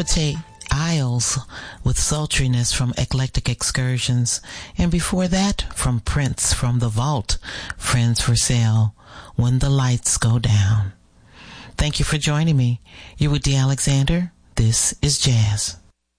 Habitat Isles with sultriness from Eclectic Excursions. And before that, from Prince, from the Vault, Friends for Sale, When the Lights Go Down. Thank you for joining me. You're with Dee Alexander. This is Jazz.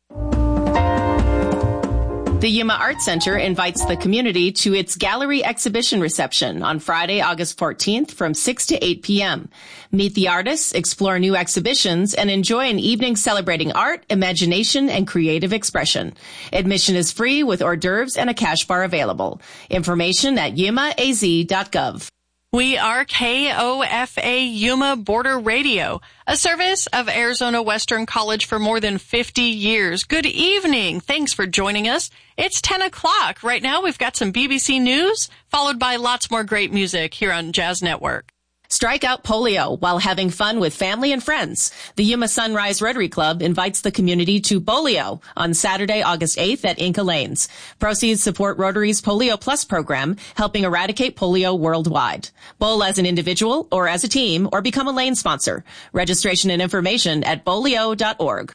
The Yuma Art Center invites the community to its gallery exhibition reception on Friday, August 14th from 6 to 8 p.m. Meet the artists, explore new exhibitions, and enjoy an evening celebrating art, imagination, and creative expression. Admission is free with hors d'oeuvres and a cash bar available. Information at yumaaz.gov. We are KOFA Yuma Border Radio, a service of Arizona Western College for more than 50 years. Good evening. Thanks for joining us. It's 10 o'clock. Right now we've got some BBC News, followed by lots more great music here on Jazz Network. Strike out polio while having fun with family and friends. The Yuma Sunrise Rotary Club invites the community to Bolio on Saturday, August 8th at Inca Lanes. Proceeds support Rotary's Polio Plus program, helping eradicate polio worldwide. Bowl as an individual or as a team or become a lane sponsor. Registration and information at bolio.org.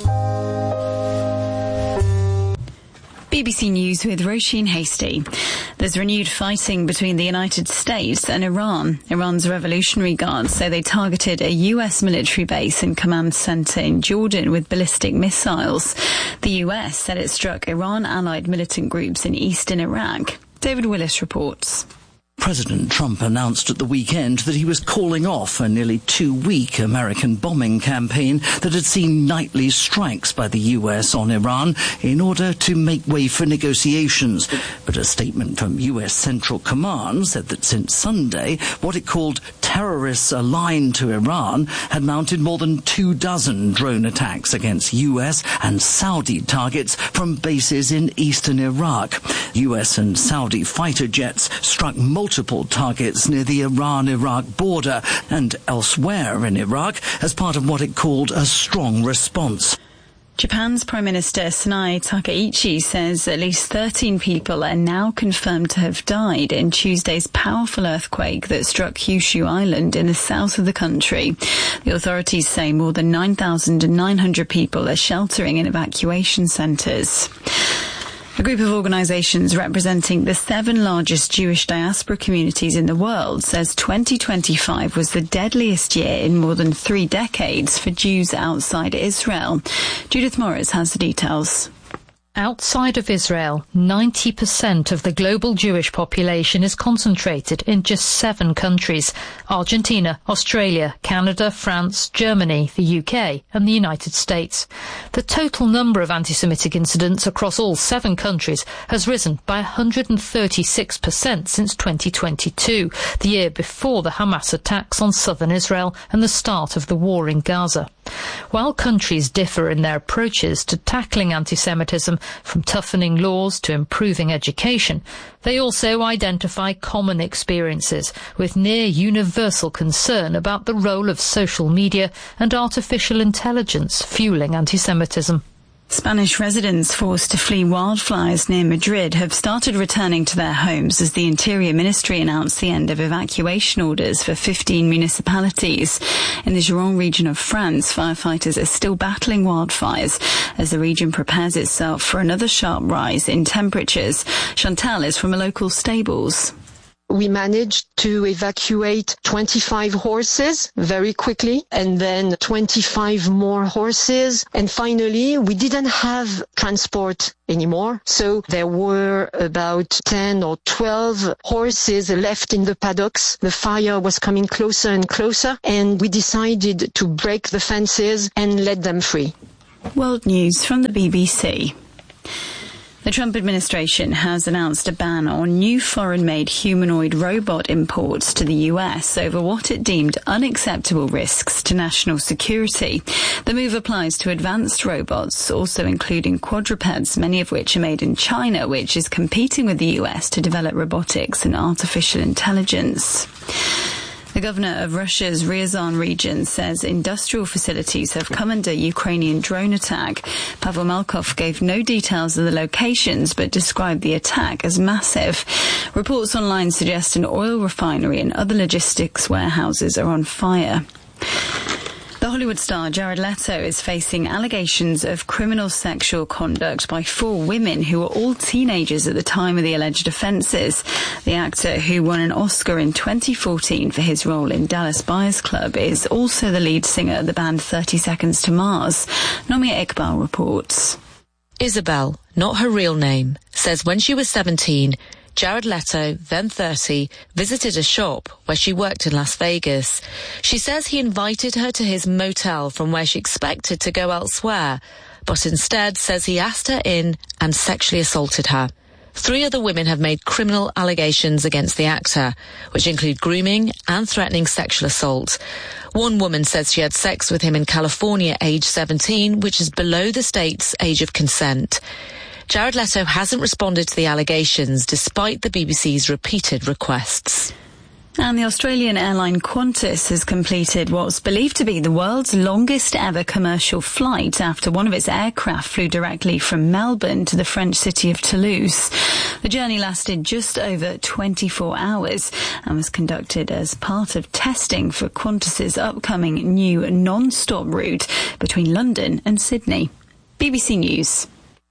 BBC News with Roisin Hasty. There's renewed fighting between the United States and Iran. Iran's Revolutionary Guards say they targeted a US military base and command centre in Jordan with ballistic missiles. The US said it struck Iran-allied militant groups in eastern Iraq. David Willis reports. President Trump announced at the weekend that he was calling off a nearly 2-week American bombing campaign that had seen nightly strikes by the US on Iran in order to make way for negotiations. But a statement from US Central Command said that since Sunday, what it called terrorists aligned to Iran had mounted more than 24 drone attacks against US and Saudi targets from bases in eastern Iraq. US and Saudi fighter jets struck multiple targets near the Iran-Iraq border and elsewhere in Iraq as part of what it called a strong response. Japan's Prime Minister Sanae Takaichi says at least 13 people are now confirmed to have died in Tuesday's powerful earthquake that struck Kyushu Island in the south of the country. The authorities say more than 9,900 people are sheltering in evacuation centres. A group of organisations representing the 7 largest Jewish diaspora communities in the world says 2025 was the deadliest year in more than 3 decades for Jews outside Israel. Judith Morris has the details. Outside of Israel, 90% of the global Jewish population is concentrated in just 7 countries: Argentina, Australia, Canada, France, Germany, the UK and the United States. The total number of anti-Semitic incidents across all 7 countries has risen by 136% since 2022, the year before the Hamas attacks on southern Israel and the start of the war in Gaza. While countries differ in their approaches to tackling anti-Semitism, from toughening laws to improving education, they also identify common experiences with near universal concern about the role of social media and artificial intelligence fueling anti-Semitism. Spanish residents forced to flee wildfires near Madrid have started returning to their homes as the Interior Ministry announced the end of evacuation orders for 15 municipalities. In the Gironde region of France, firefighters are still battling wildfires as the region prepares itself for another sharp rise in temperatures. Chantal is from a local stables. We managed to evacuate 25 horses very quickly, and then 25 more horses. And finally, we didn't have transport anymore. So there were about 10 or 12 horses left in the paddocks. The fire was coming closer and closer, and we decided to break the fences and let them free. World News from the BBC. The Trump administration has announced a ban on new foreign-made humanoid robot imports to the US over what it deemed unacceptable risks to national security. The move applies to advanced robots, also including quadrupeds, many of which are made in China, which is competing with the US to develop robotics and artificial intelligence. The governor of Russia's Ryazan region says industrial facilities have come under Ukrainian drone attack. Pavel Malkov gave no details of the locations but described the attack as massive. Reports online suggest an oil refinery and other logistics warehouses are on fire. The Hollywood star Jared Leto is facing allegations of criminal sexual conduct by 4 women who were all teenagers at the time of the alleged offences. The actor, who won an Oscar in 2014 for his role in Dallas Buyers Club, is also the lead singer of the band 30 Seconds to Mars. Nomia Iqbal reports. Isabel, not her real name, says when she was 17, Jared Leto, then 30, visited a shop where she worked in Las Vegas. She says he invited her to his motel from where she expected to go elsewhere, but instead says he asked her in and sexually assaulted her. 3 other women have made criminal allegations against the actor, which include grooming and threatening sexual assault. One woman says she had sex with him in California, age 17, which is below the state's age of consent. Jared Leto hasn't responded to the allegations, despite the BBC's repeated requests. And the Australian airline Qantas has completed what's believed to be the world's longest ever commercial flight after one of its aircraft flew directly from Melbourne to the French city of Toulouse. The journey lasted just over 24 hours and was conducted as part of testing for Qantas's upcoming new non-stop route between London and Sydney. BBC News.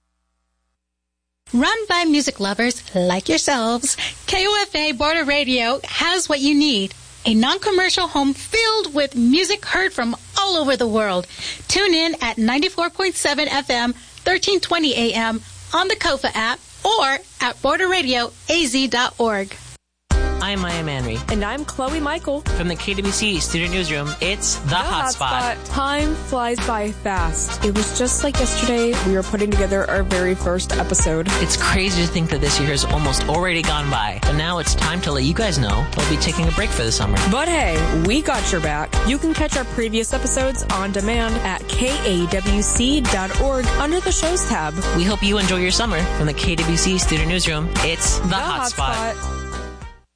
Run by music lovers like yourselves, KOFA Border Radio has what you need. A non-commercial home filled with music heard from all over the world. Tune in at 94.7 FM, 1320 AM on the KOFA app or at borderradioaz.org. I'm Maya Manry. And I'm Chloe Michael. From the KWC Student Newsroom, it's The Hotspot. Time flies by fast. It was just like yesterday we were putting together our very first episode. It's crazy to think that this year has almost already gone by. But now it's time to let you guys know we'll be taking a break for the summer. But hey, we got your back. You can catch our previous episodes on demand at kawc.org under the shows tab. We hope you enjoy your summer. From the KWC Student Newsroom, it's The Hotspot.